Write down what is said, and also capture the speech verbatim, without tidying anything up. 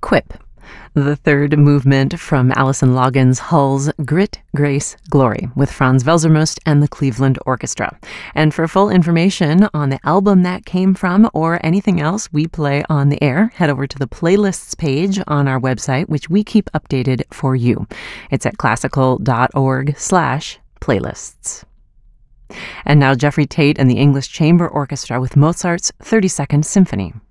Quip, the third movement from Alison Loggins Hull's Grit, Grace, Glory with Franz Welsermust and the Cleveland Orchestra. And for full information on the album that came from or anything else we play on the air, head over to the playlists page on our website, which we keep updated for you. It's at classical.org slash playlists. And now Jeffrey Tate and the English Chamber Orchestra with Mozart's thirty-second Symphony.